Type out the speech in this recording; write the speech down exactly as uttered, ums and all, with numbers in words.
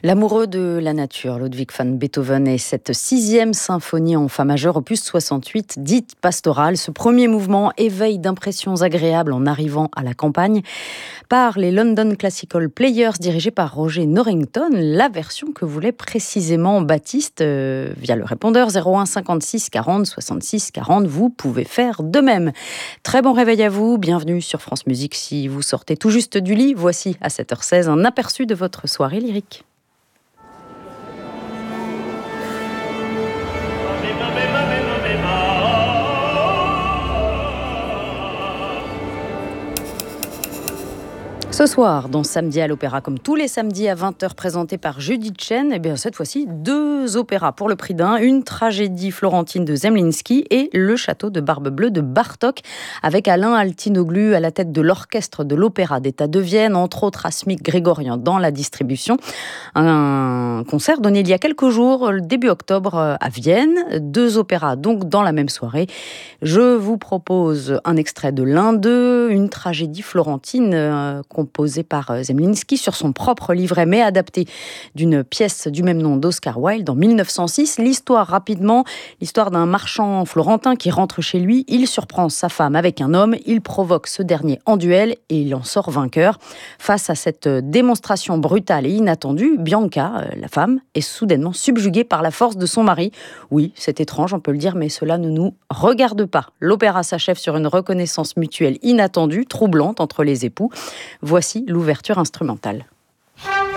L'amoureux de la nature, Ludwig van Beethoven, et cette sixième symphonie en fa majeur, opus soixante-huit, dite pastorale. Ce premier mouvement éveille d'impressions agréables en arrivant à la campagne par les London Classical Players, dirigés par Roger Norrington, la version que voulait précisément Baptiste euh, via le répondeur zéro un cinquante-six quarante soixante-six quarante. Vous pouvez faire de même. Très bon réveil à vous, bienvenue sur France Musique. Si vous sortez tout juste du lit, voici à sept heures seize un aperçu de votre soirée lyrique. Ce soir, dans Samedi à l'Opéra, comme tous les samedis à vingt heures, présenté par Judith Chen, et bien cette fois-ci, deux opéras pour le prix d'un, une tragédie florentine de Zemlinsky et Le Château de Barbe Bleue de Bartók, avec Alain Altinoglu à la tête de l'orchestre de l'Opéra d'État de Vienne, entre autres Asmik Grégorian dans la distribution. Un concert donné il y a quelques jours, le début octobre, à Vienne. Deux opéras donc dans la même soirée. Je vous propose un extrait de l'un d'eux, une tragédie florentine euh, composé par Zemlinsky sur son propre livret, mais adapté d'une pièce du même nom d'Oscar Wilde en mille neuf cent six. L'histoire, rapidement, l'histoire d'un marchand florentin qui rentre chez lui. Il surprend sa femme avec un homme, il provoque ce dernier en duel et il en sort vainqueur. Face à cette démonstration brutale et inattendue, Bianca, la femme, est soudainement subjuguée par la force de son mari. Oui, c'est étrange, on peut le dire, mais cela ne nous regarde pas. L'opéra s'achève sur une reconnaissance mutuelle inattendue, troublante entre les époux. Voici l'ouverture instrumentale.